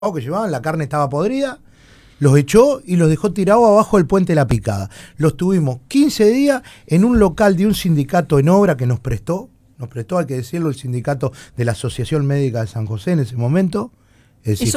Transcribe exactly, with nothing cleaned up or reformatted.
que llevaban, la carne estaba podrida, los echó y los dejó tirados abajo del puente La Picada. Los tuvimos quince días en un local de un sindicato en obra que nos prestó, nos prestó, hay que decirlo, el sindicato de la Asociación Médica de San José en ese momento. Es decir,